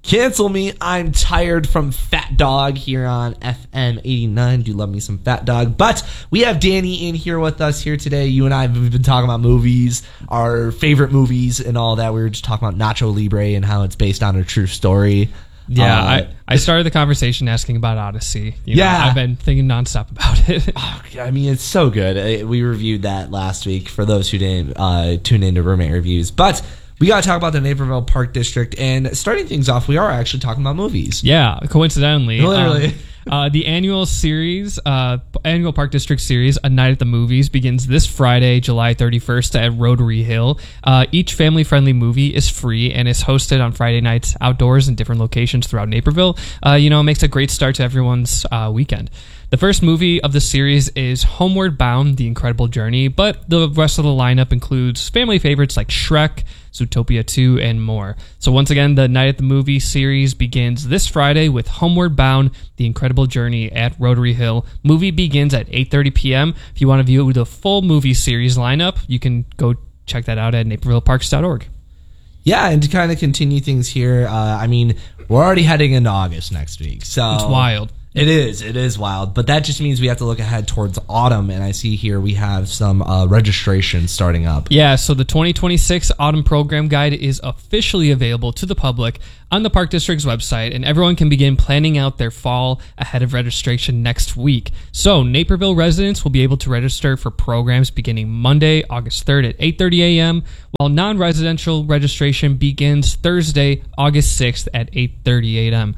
Cancel Me, I'm Tired from Fat Dog here on FM 89. Do love me some Fat Dog. But we have Danny in here with us here today. You and I have been talking about movies, our favorite movies and all that. We were just talking about Nacho Libre and how it's based on a true story. Yeah, I started the conversation asking about Odyssey. I've been thinking nonstop about it. I mean, it's so good. We reviewed that last week for those who didn't tune into Roommate Reviews. But we got to talk about the Naperville Park District. And starting things off, we are actually talking about movies. Yeah, coincidentally. Literally. The annual Park District series, A Night at the Movies, begins this Friday, July 31st at Rotary Hill. Each family-friendly movie is free and is hosted on Friday nights outdoors in different locations throughout Naperville. It makes a great start to everyone's weekend. The first movie of the series is Homeward Bound: The Incredible Journey, but the rest of the lineup includes family favorites like Shrek, Zootopia 2, and more. So once again, the Night at the Movie series begins this Friday with Homeward Bound: The Incredible Journey at Rotary Hill. Movie begins at 8:30 p.m. If you want to view the full movie series lineup, you can go check that out at napervilleparks.org. Yeah, and to kind of continue things here, we're already heading into August next week. So it's wild. It is wild, but that just means we have to look ahead towards autumn, and I see here we have some registration starting up. Yeah, so the 2026 Autumn Program Guide is officially available to the public on the Park District's website, and everyone can begin planning out their fall ahead of registration next week. So Naperville residents will be able to register for programs beginning Monday, August 3rd at 8:30 a.m., while non-residential registration begins Thursday, August 6th at 8:30 a.m.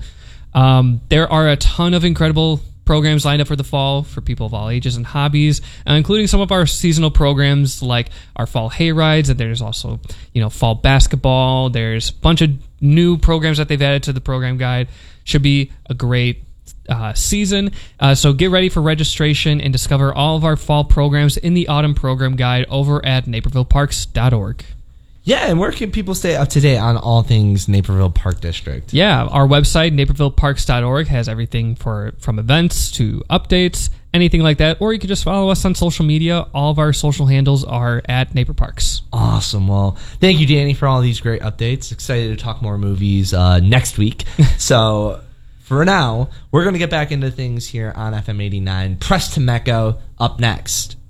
There are a ton of incredible programs lined up for the fall for people of all ages and hobbies, including some of our seasonal programs like our fall hay rides, and there's also, fall basketball. There's a bunch of new programs that they've added to the program guide. Should be a great season. So get ready for registration and discover all of our fall programs in the Autumn Program Guide over at napervilleparks.org. Yeah, and where can people stay up to date on all things Naperville Park District? Yeah, our website, napervilleparks.org, has everything from events to updates, anything like that. Or you can just follow us on social media. All of our social handles are at NaperParks. Awesome. Well, thank you, Danny, for all these great updates. Excited to talk more movies next week. So for now, we're going to get back into things here on FM 89. Press to Mecco up next.